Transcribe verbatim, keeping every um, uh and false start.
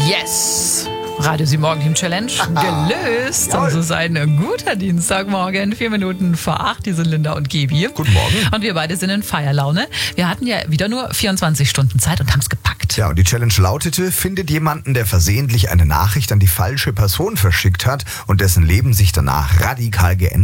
Yes! Radio Sie Morgen Team Challenge gelöst. Jawohl. Und so sein ein guter Dienstagmorgen. Vier Minuten vor acht. Hier sind Linda und Gebi. Guten Morgen. Und wir beide sind in Feierlaune. Wir hatten ja wieder nur vierundzwanzig Stunden Zeit und haben es gepackt. Ja, und die Challenge lautete, findet jemanden, der versehentlich eine Nachricht an die falsche Person verschickt hat und dessen Leben sich danach radikal geändert